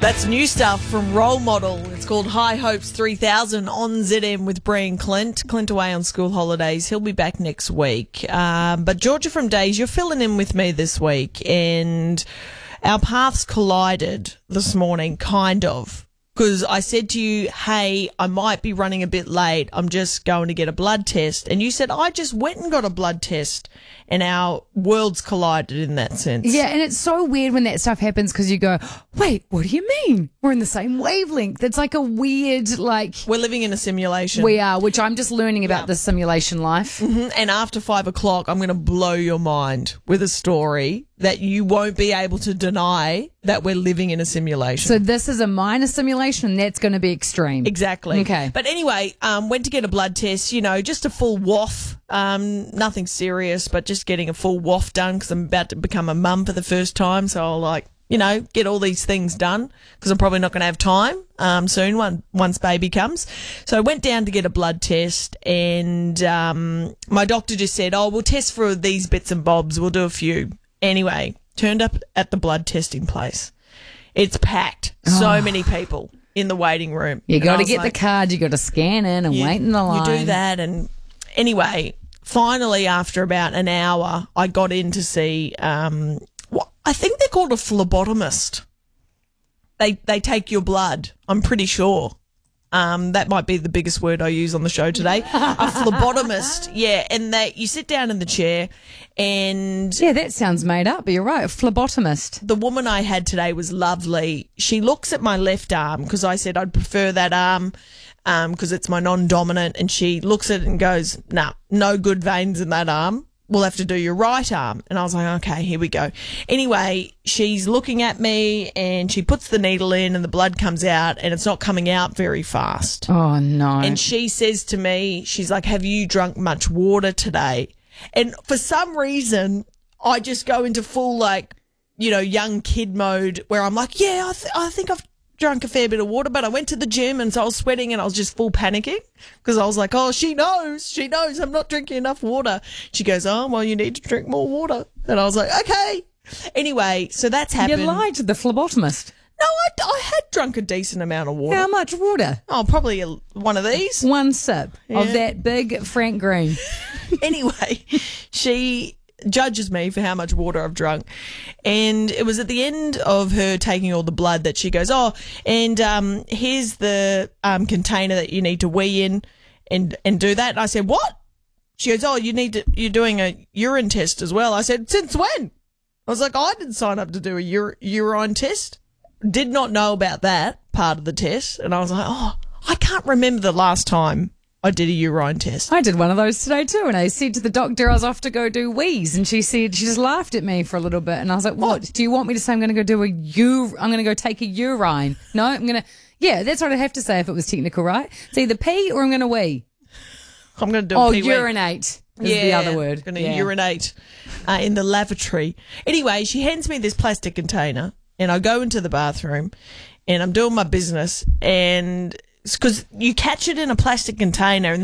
That's new stuff from Role Model. It's called High Hopes 3000 on ZM with Brian Clint. Clint away on school holidays. He'll be back next week. But Georgia from Days, you're filling in with me this week, and our paths collided this morning, kind of. Because I said to you, hey, I might be running a bit late. I'm just going to get a blood test. And you said, I just went and got a blood test. And our worlds collided in that sense. Yeah, and it's so weird when that stuff happens because you go, wait, what do you mean? We're in the same wavelength. It's like a weird, like... We're living in a simulation. We are, which I'm just learning about this simulation life. Mm-hmm. And after 5 o'clock, I'm going to blow your mind with a story that you won't be able to deny that we're living in a simulation. So this is a minor simulation and that's going to be extreme. Exactly. Okay. But anyway, went to get a blood test, just a full waff. Nothing serious, but just getting a full waff done because I'm about to become a mum for the first time. So I'll get all these things done because I'm probably not going to have time soon once baby comes. So I went down to get a blood test and my doctor just said, we'll test for these bits and bobs. We'll do a few. Anyway, turned up at the blood testing place. It's packed. So many people in the waiting room. You got to get the card. You got to scan in and wait in the line. You do that. And anyway, finally, after about an hour, I got in to see what I think they're called a phlebotomist. They take your blood, I'm pretty sure. That might be the biggest word I use on the show today. A phlebotomist, yeah. And you sit down in the chair and... Yeah, that sounds made up, but you're right, a phlebotomist. The woman I had today was lovely. She looks at my left arm because I said I'd prefer that arm because it's my non-dominant, and she looks at it and goes, nah, no good veins in that arm. We'll have to do your right arm. And I was like, okay, here we go. Anyway, she's looking at me and she puts the needle in and the blood comes out and it's not coming out very fast. Oh, no. And she says to me, she's like, have you drunk much water today? And for some reason, I just go into full, young kid mode where I'm like, yeah, I think I've drunk a fair bit of water, but I went to the gym and so I was sweating and I was just full panicking because I was like, she knows I'm not drinking enough water. She goes, well, you need to drink more water. And I was like, okay. Anyway, so that's happened. You lied to the phlebotomist. No, I had drunk a decent amount of water. How much water? Oh, probably one of these. One sip of that big Frank Green. Anyway, she judges me for how much water I've drunk. And it was at the end of her taking all the blood that she goes, and here's the container that you need to wee in and do that. And I said, what? She goes, you're doing a urine test as well. I said, since when? I was like, I didn't sign up to do a urine test. Did not know about that part of the test. And I was like, I can't remember the last time I did a urine test. I did one of those today too, and I said to the doctor I was off to go do wheeze, and she just laughed at me for a little bit, and I was like, what? Do you want me to say I'm going to go I'm going to go take a urine? No, that's what I'd have to say if it was technical, right? It's either pee or I'm going to wee. I'm going to do a pee. Urinate is the other word. I'm going to urinate in the lavatory. Anyway, she hands me this plastic container, and I go into the bathroom, and I'm doing my business, and... because you catch it in a plastic container and